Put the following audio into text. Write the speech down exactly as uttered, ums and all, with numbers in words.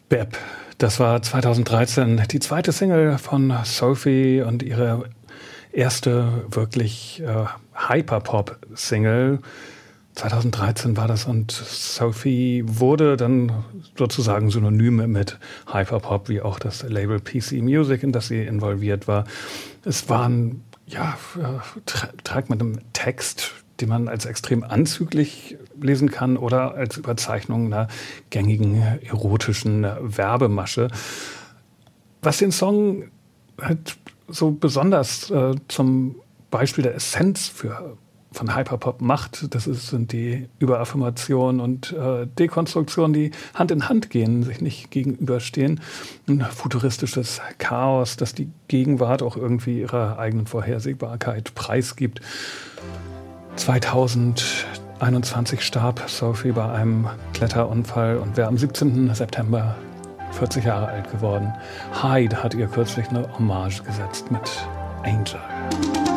Beb, das war zweitausenddreizehn die zweite Single von Sophie und ihre erste wirklich äh, Hyperpop-Single. zweitausenddreizehn war das und Sophie wurde dann sozusagen synonym mit Hyperpop, wie auch das Label P C Music, in das sie involviert war. Es war ein ja, Tra- Track mit einem Text, den man als extrem anzüglich lesen kann oder als Überzeichnung einer gängigen erotischen Werbemasche. Was den Song halt so besonders äh, zum Beispiel der Essenz für, von Hyperpop macht, das ist, sind die Überaffirmation und äh, Dekonstruktion, die Hand in Hand gehen, sich nicht gegenüberstehen. Ein futuristisches Chaos, das die Gegenwart auch irgendwie ihrer eigenen Vorhersehbarkeit preisgibt. zweitausendeinundzwanzig starb Sophie bei einem Kletterunfall und wäre am siebzehnten September vierzig Jahre alt geworden. Hyde hat ihr kürzlich eine Hommage gesetzt mit Angel.